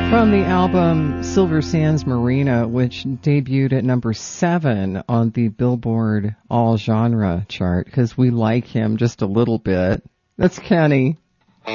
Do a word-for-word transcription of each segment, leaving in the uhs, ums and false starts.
From the album Silver Sands Marina, which debuted at number seven on the Billboard All Genre chart, because we like him just a little bit. That's Kenny. The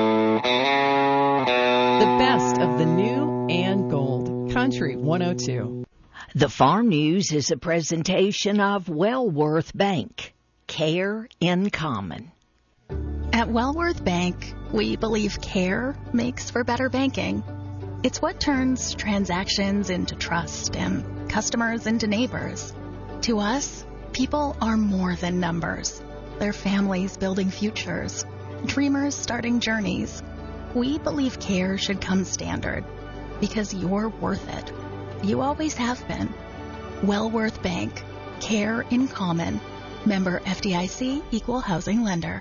best of the new and gold. Country one oh two. The Farm News is a presentation of Wellworth Bank. Care in common. At Wellworth Bank, we believe care makes for better banking. It's what turns transactions into trust and customers into neighbors. To us, people are more than numbers. They're families building futures, dreamers starting journeys. We believe care should come standard because you're worth it. You always have been. Wellworth Bank. Care in common. Member F D I C, Equal Housing Lender.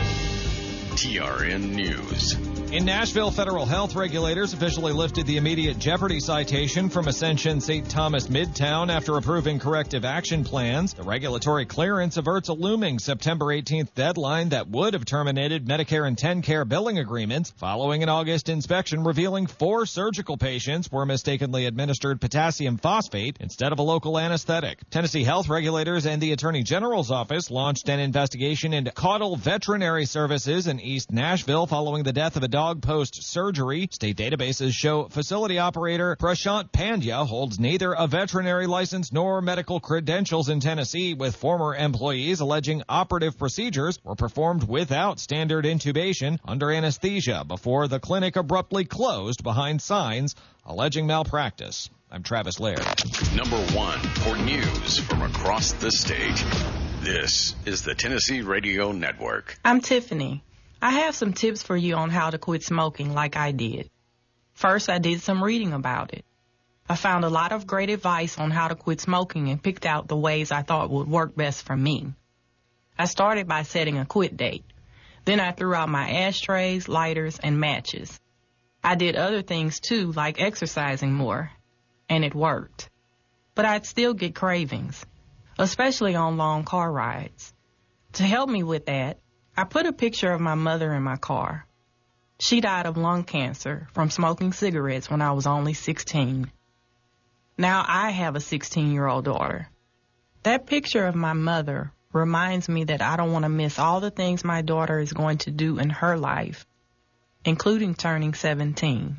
T R N News. In Nashville, federal health regulators officially lifted the immediate jeopardy citation from Ascension Saint Thomas Midtown after approving corrective action plans. The regulatory clearance averts a looming September eighteenth deadline that would have terminated Medicare and TennCare billing agreements following an August inspection revealing four surgical patients were mistakenly administered potassium phosphate instead of a local anesthetic. Tennessee health regulators and the Attorney General's office launched an investigation into Caudle Veterinary Services in East Nashville following the death of a dog post-surgery. State databases show facility operator Prashant Pandya holds neither a veterinary license nor medical credentials in Tennessee, with former employees alleging operative procedures were performed without standard intubation under anesthesia before the clinic abruptly closed behind signs alleging malpractice. I'm Travis Laird. Number one for news from across the state. This is the Tennessee Radio Network. I'm Tiffany. I have some tips for you on how to quit smoking like I did. First, I did some reading about it. I found a lot of great advice on how to quit smoking and picked out the ways I thought would work best for me. I started by setting a quit date. Then I threw out my ashtrays, lighters, and matches. I did other things too, like exercising more, and it worked. But I'd still get cravings, especially on long car rides. To help me with that, I put a picture of my mother in my car. She died of lung cancer from smoking cigarettes when I was only sixteen. Now I have a sixteen-year-old daughter. That picture of my mother reminds me that I don't want to miss all the things my daughter is going to do in her life, including turning seventeen.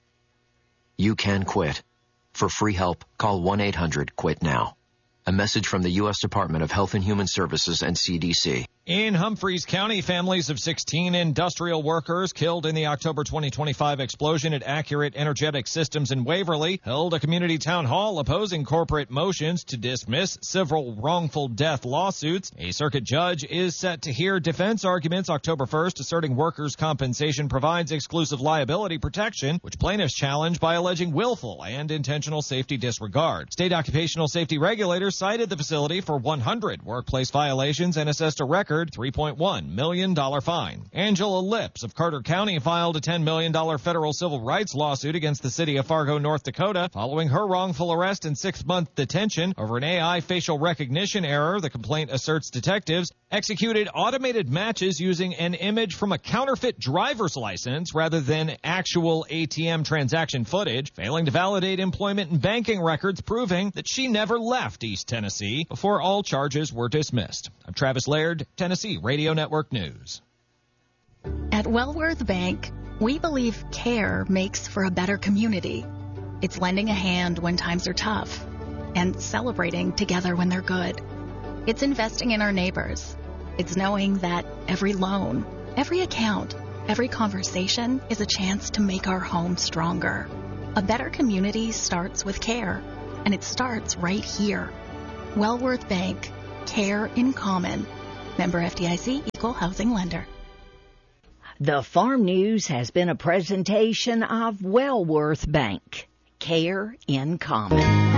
You can quit. For free help, call one eight hundred quit now. A message from the U S Department of Health and Human Services and C D C. In Humphreys County, families of sixteen industrial workers killed in the October twenty twenty-five explosion at Accurate Energetic Systems in Waverly held a community town hall opposing corporate motions to dismiss several wrongful death lawsuits. A circuit judge is set to hear defense arguments October first, asserting workers' compensation provides exclusive liability protection, which plaintiffs challenge by alleging willful and intentional safety disregard. State occupational safety regulators cited the facility for one hundred workplace violations and assessed a record three point one million dollars fine. Angela Lips of Carter County filed a ten million dollars federal civil rights lawsuit against the city of Fargo, North Dakota, following her wrongful arrest and six-month detention over an A I facial recognition error. The complaint asserts detectives executed automated matches using an image from a counterfeit driver's license rather than actual A T M transaction footage, failing to validate employment and banking records, proving that she never left East Tennessee before all charges were dismissed. I'm Travis Laird, Tennessee Radio Network News. At Wellworth Bank, we believe care makes for a better community. It's lending a hand when times are tough and celebrating together when they're good. It's investing in our neighbors. It's knowing that every loan, every account, every conversation is a chance to make our home stronger. A better community starts with care, and it starts right here. Wellworth Bank. Care in common. Member F D I C, Equal Housing Lender. The Farm News has been a presentation of Wellworth Bank. Care in common.